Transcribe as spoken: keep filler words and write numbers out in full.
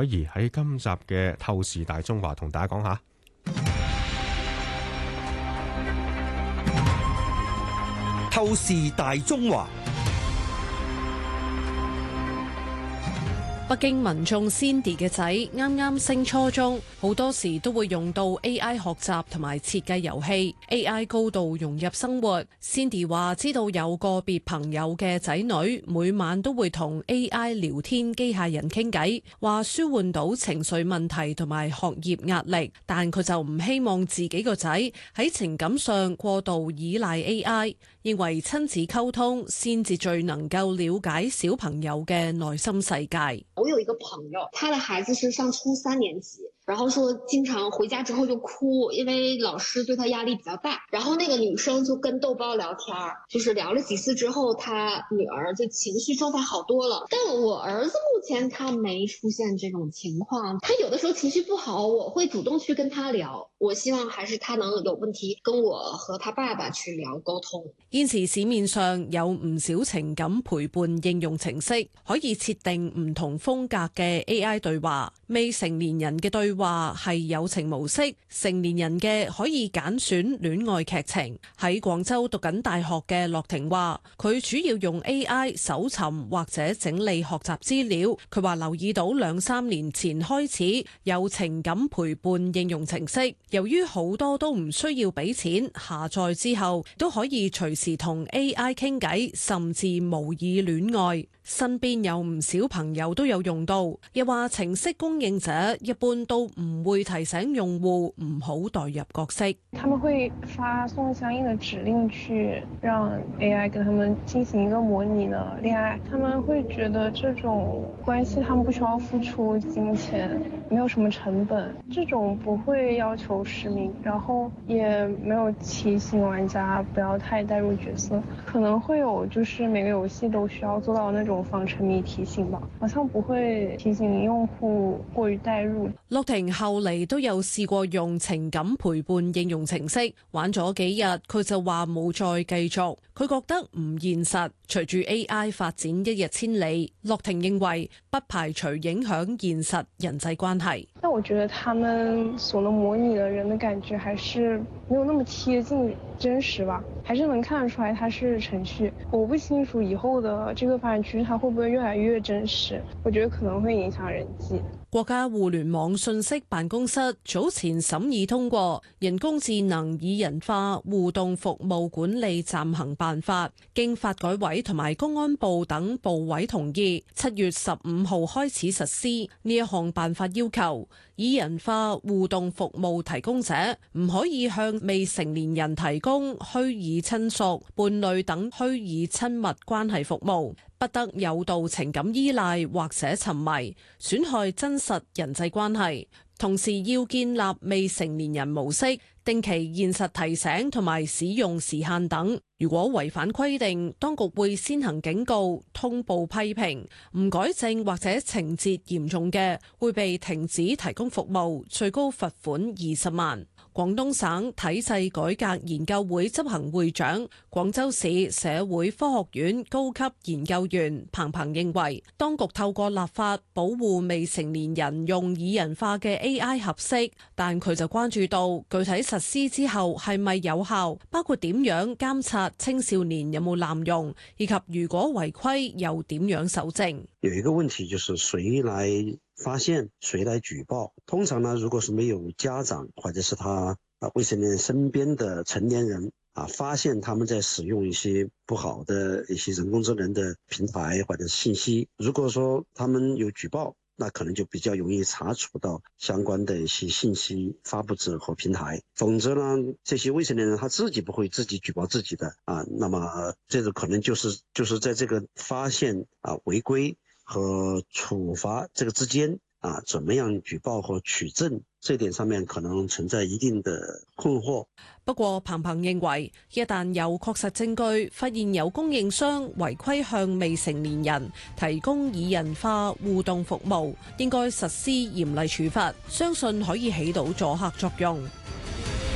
海怡喺今集嘅透視大中華同大家講下。 透視大中華。 北京民眾 Cindy 嘅仔啱啱升初中，好多時都會用到 A I 學習同埋設計遊戲 ，A I 高度融入生活。Cindy 話知道有個別朋友嘅仔女每晚都會同 A I 聊天機械人傾偈，話舒緩到情緒問題同埋學業壓力，但佢就唔希望自己個仔喺情感上過度依賴 A I， 認為親子溝通先至最能夠了解小朋友嘅內心世界。 我有一個朋友，他的孩子是上初三年級，然後說經常回家之後就哭，因為老師對他壓力比較大。然後那個女生就跟豆包聊天，就是聊了幾次之後，他女兒就情緒狀態好多了。但我兒子目前他沒出現這種情況，他有的時候情緒不好，我會主動去跟他聊。我希望還是他能有問題跟我和他爸爸去聊溝通。 現時市面上有唔少情感陪伴應用程式，可以設定唔同風格嘅 A I 對話。未成年人嘅對話係友情模式，成年人嘅可以揀選戀愛劇情。喺廣州讀緊大學嘅樂婷話，佢主要用 A I 搜尋或者整理學習資料。佢話留意到兩三年前開始有情感陪伴應用程式，由於好多都唔需要俾錢，下載之後都可以隨時同 A I 傾偈，甚至模擬戀愛。身邊有唔少朋友都有用到，又話程式供應者一般都唔會提醒用戶唔好代入角色。 他們會發送相應的指令去讓 A I 跟他們進行一個模擬的戀愛，他們會覺得這種關係他們不需要付出金錢，沒有什麼成本，這種不會要求實名，然後也沒有提醒玩家不要太帶入角色，可能會有就是每個遊戲都需要做到那種防沉迷提醒吧，好像不會提醒用戶過於帶入。 樂婷後嚟都有試過用情感陪伴應用程式玩咗幾日，佢就話冇再繼續，佢覺得唔現實。隨住 A I 發展一日千里，樂婷認為不排除影響現實人際關係。 但我覺得他們所能模擬的人的感覺還是沒有那麼貼近真實吧，還是能看得出來它是程序。我不清楚以後的這個發展趨勢它會不會越來越真實，我覺得可能會影響人際。 國家互聯網信息辦公室早前審議通過人工智能擬人化互動服務管理暫行辦法，經發改委同埋公安部等部委同意，七月十五號開始實施。呢一項辦法要求，擬人化互動服務提供者唔可以向未成年人提供虛擬親屬、伴侶等虛擬親密關係服務，不得誘導情感依賴或者沉迷，損害真實人際關係。同時要建立未成年人模式，定期現實提醒同埋使用時限等。如果違反規定，當局會先行警告、通報批評，唔改正或者情節嚴重嘅，會被停止提供服務，最高罰款二十萬。廣東省體制改革研究會執行會長、廣州市社會科學院高級研究員彭鵬認為，當局透過立法保護未成年人用擬人化嘅 A I 合適，但佢就關注到具體實施之後係咪有效，包括點樣監察青少年有冇濫用，以及如果違規又點樣搜證。 有一個問題就是誰來發現，誰來舉報？通常呢，如果是沒有家長或者是他啊未成年人身邊的成年人啊，發現他們在使用一些不好的一些人工智能的平台或者信息，如果說他們有舉報，那可能就比較容易查處到相關的一些信息發布者和平台。否則呢，這些未成年人他自己不會自己舉報自己的啊，那麼這個可能就是就是在這個發現啊違規和處罰這個之間啊，怎麼樣舉報和取證，這點上面可能存在一定的困惑。 不過彭鵬認為，一旦有確實證據發現有供應商違規向未成年人提供擬人化互動服務，應該實施嚴厲處罰，相信可以起到阻嚇作用。